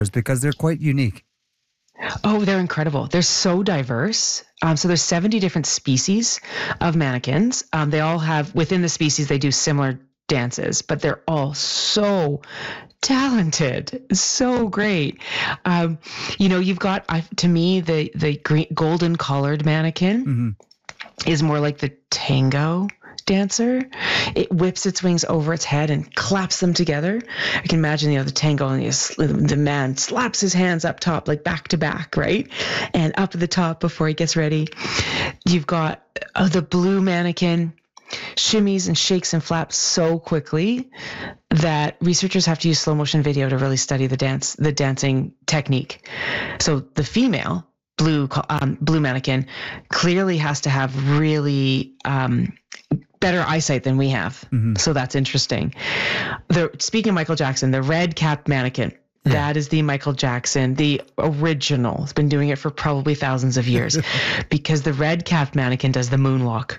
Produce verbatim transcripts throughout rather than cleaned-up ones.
because they're quite unique. Oh, they're incredible. They're so diverse. Um, so there's seventy different species of mannequins. Um, they all have, within the species, they do similar dances, but they're all so talented, so great. Um, you know, you've got, uh, to me, the, the green, golden collared mannequin mm-hmm. is more like the tango dancer. It whips its wings over its head and claps them together. I can imagine, you know, the tango, and the man slaps his hands up top, like back to back, right? And up at the top before he gets ready. You've got uh, the blue mannequin shimmies and shakes and flaps so quickly that researchers have to use slow motion video to really study the dance, the dancing technique. So the female blue, um, blue mannequin clearly has to have really, um, better eyesight than we have. Mm-hmm. So that's interesting. The, speaking of Michael Jackson, the red capped mannequin, yeah. that is the Michael Jackson, the original. It's been doing it for probably thousands of years because the red capped mannequin does the moonwalk.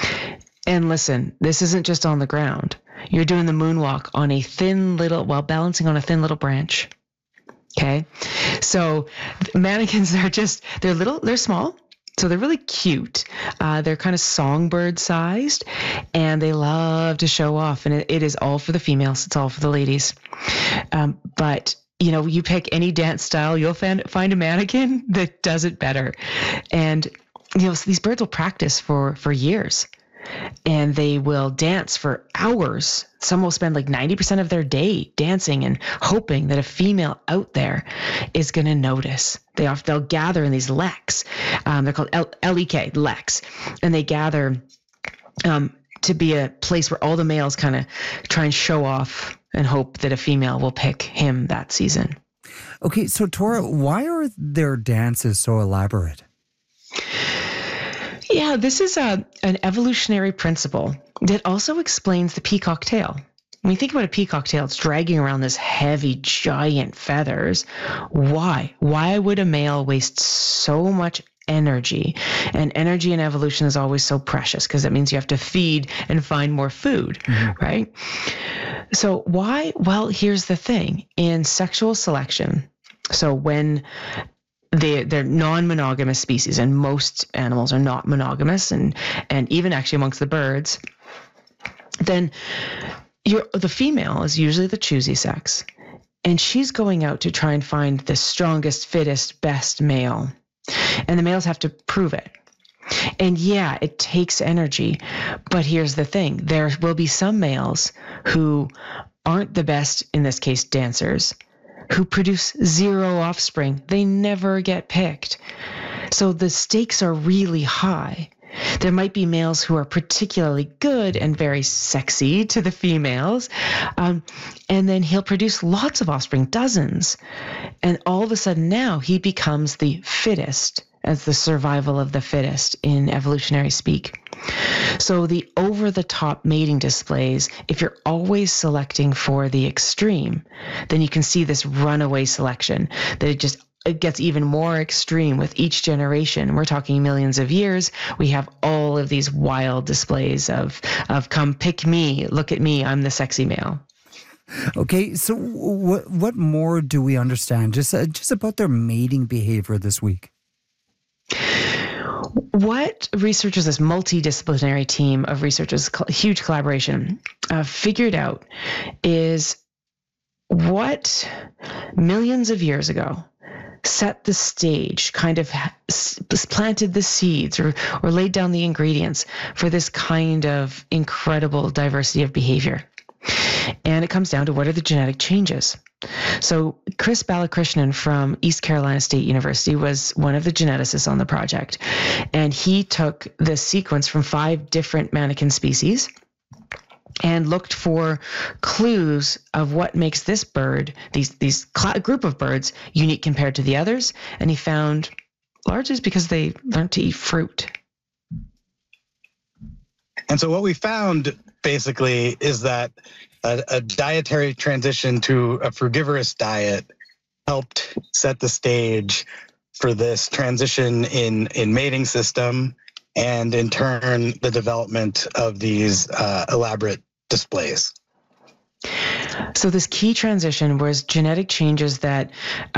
And listen, this isn't just on the ground. You're doing the moonwalk on a thin little, while balancing on a thin little branch. Okay. So mannequins are just, they're little, they're small. So they're really cute. Uh, they're kind of songbird sized, and they love to show off. And it, it is all for the females. It's all for the ladies. Um, but, you know, you pick any dance style, you'll find, find a mannequin that does it better. And, you know, so these birds will practice for, for years, and they will dance for hours. Some will spend like ninety percent of their day dancing and hoping that a female out there is going to notice. They often, they'll gather in these leks. Um, they're called L- L-E-K, leks. And they gather um, to be a place where all the males kind of try and show off and hope that a female will pick him that season. Okay, so Tora, why are their dances so elaborate? Yeah, this is a, an evolutionary principle that also explains the peacock tail. When you think about a peacock tail, it's dragging around this heavy, giant feathers. Why? Why would a male waste so much energy? And energy in evolution is always so precious because that means you have to feed and find more food, mm-hmm. right? So why? Well, here's the thing. In sexual selection, so when They, they're non-monogamous species, and most animals are not monogamous, and, and even actually amongst the birds, then you're, the female is usually the choosy sex, and she's going out to try and find the strongest, fittest, best male, and the males have to prove it. And yeah, it takes energy, but here's the thing. There will be some males who aren't the best, in this case, dancers, who produce zero offspring. They never get picked. So the stakes are really high. There might be males who are particularly good and very sexy to the females, um, and then he'll produce lots of offspring, dozens. And all of a sudden now he becomes the fittest, as the survival of the fittest in evolutionary speak. So the over-the-top mating displays, if you're always selecting for the extreme, then you can see this runaway selection, that it just it gets even more extreme with each generation. We're talking millions of years. We have all of these wild displays of, of come pick me, look at me, I'm the sexy male. Okay, so what what more do we understand just, uh, just about their mating behavior this week? What researchers, this multidisciplinary team of researchers, huge collaboration, uh, figured out is what millions of years ago set the stage, kind of planted the seeds or, or laid down the ingredients for this kind of incredible diversity of behavior. And it comes down to what are the genetic changes. So Chris Balakrishnan from East Carolina State University was one of the geneticists on the project. And he took the sequence from five different mannequin species and looked for clues of what makes this bird, these these cl- group of birds, unique compared to the others. And he found largely it's because they learned to eat fruit. And so what we found basically is that a, a dietary transition to a frugivorous diet helped set the stage for this transition in, in mating system, and in turn, the development of these uh, elaborate displays. So this key transition was genetic changes that